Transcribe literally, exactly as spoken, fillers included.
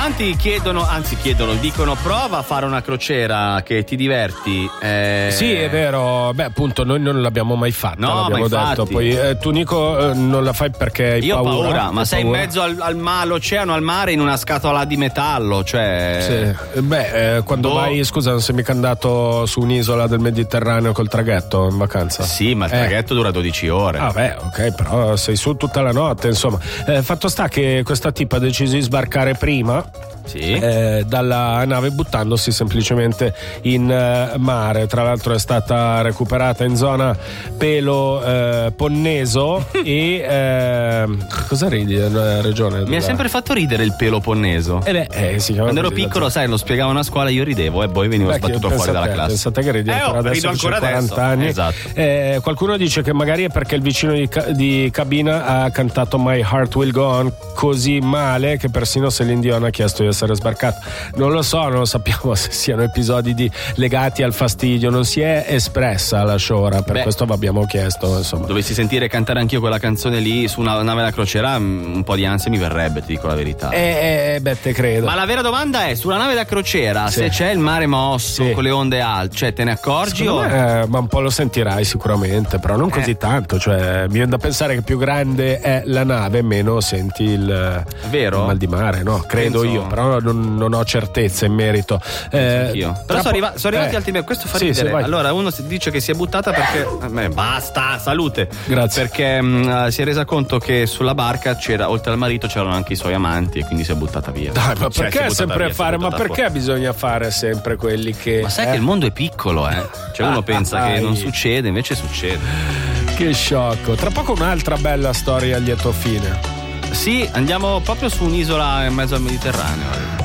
tanti chiedono, anzi chiedono, dicono prova a fare una crociera che ti diverti. Eh... Sì, è vero. Beh, appunto, noi non l'abbiamo mai fatta. No, l'abbiamo ma detto. infatti. Poi eh, tu, Nico, eh, non la fai perché hai Io paura. ho paura, ma hai sei paura? in mezzo al, al ma- all'oceano, al mare, in una scatola di metallo, cioè. Sì. Beh, eh, quando Boh. vai, scusa, non sei mica andato su un'isola del Mediterraneo col traghetto in vacanza? Sì, ma il Eh. traghetto dura dodici ore. Ah beh, ok, però sei su tutta la notte, insomma. Eh, fatto sta che questa tipa ha deciso di sbarcare prima. Sì. Eh, dalla nave buttandosi semplicemente in eh, mare. Tra l'altro è stata recuperata in zona Pelo eh, Ponneso e eh, cosa ridi della regione? Mi ha sempre fatto ridere il Peloponneso. Eh beh, eh, si chiama Quando ero così, piccolo, sai, lo spiegavano a scuola, io ridevo e poi venivo Beh, sbattuto che- fuori dalla pensate- classe. Pensate che ridi Eh, ancora oh, adesso, rido che c'è ancora adesso. quaranta anni. Esatto. Eh, qualcuno dice che magari è perché il vicino di, ca- di cabina ha cantato My Heart Will Go On così male che persino Celine Dion ha chiesto di essere sbarcato. Non lo so, non lo sappiamo se siano episodi di- legati al fastidio. Non si è espressa la Shora, per Beh. questo vi abbiamo chiesto, insomma. Dovessi sentire cantare anch'io quella canzone lì su una nave da crociera, mm, un po' di ansia mi verrebbe, ti dico la verità. Eh, eh, beh, te credo. Ma la vera domanda è, sulla nave da crociera, Sì. se c'è il mare mosso, Sì. con le onde alte, cioè te ne accorgi o... Secondo me, eh, ma un po' lo sentirai sicuramente, però non così Eh. tanto. Cioè, mi viene da pensare che più grande è la nave, meno senti il, Vero? il mal di mare, no? Credo Penso- io, però non, non ho certezze in merito. Eh, Anch'io. Però tra sono, arriva- po- sono arrivati eh. altri me- questo fa Sì, ridere. sì, vai. Allora uno si dice che si è buttata perché eh, beh, basta, salute. Grazie. Perché mh, si è resa conto che sulla barca c'era, oltre al marito, c'erano anche i suoi amanti e quindi si è buttata via. Dai, ma Cioè, si è perché buttata sempre via, si è fare? Ma buttata perché fuori. bisogna fare sempre quelli che. Ma sai eh? che il mondo è piccolo, eh? Cioè uno pensa che non Dai. succede, invece succede. Che sciocco. Tra poco un'altra bella storia a lieto fine. Sì, andiamo proprio su un'isola in mezzo al Mediterraneo.